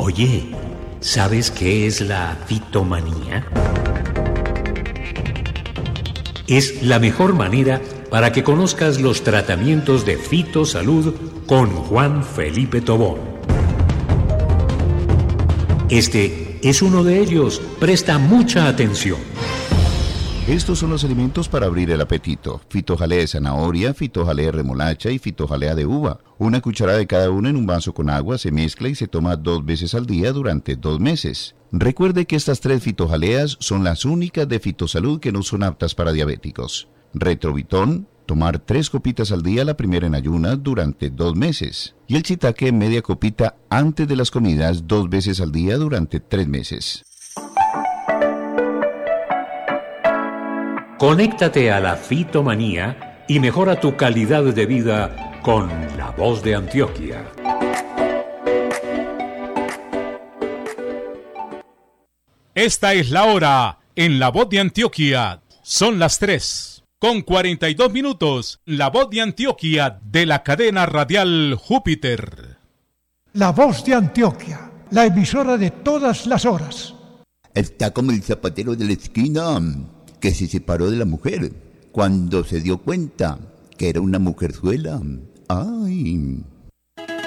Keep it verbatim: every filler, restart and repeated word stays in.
Oye, ¿sabes qué es la fitomanía? Es la mejor manera para que conozcas los tratamientos de fitosalud con Juan Felipe Tobón. Este es uno de ellos. Presta mucha atención. Estos son los alimentos para abrir el apetito: fitojalea de zanahoria, fitojalea de remolacha y fitojalea de uva. Una cucharada de cada uno en un vaso con agua, se mezcla y se toma dos veces al día durante dos meses. Recuerde que estas tres fitojaleas son las únicas de fitosalud que no son aptas para diabéticos. Retrovitón, tomar tres copitas al día, la primera en ayunas durante dos meses. Y el shiitake, media copita antes de las comidas, dos veces al día durante tres meses. Conéctate a la fitomanía y mejora tu calidad de vida con La Voz de Antioquia. Esta es la hora en La Voz de Antioquia. Son las tres con cuarenta y dos minutos. La Voz de Antioquia de la cadena radial Júpiter. La Voz de Antioquia, la emisora de todas las horas. Está como el zapatero de la esquina que se separó de la mujer cuando se dio cuenta que era una mujerzuela. ¡Ay!